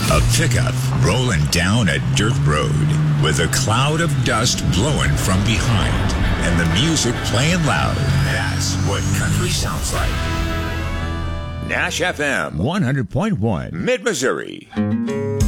A pickup rolling down a dirt road with a cloud of dust blowing from behind and the music playing loud. That's what country sounds like. Nash FM 100.1 Mid-Missouri.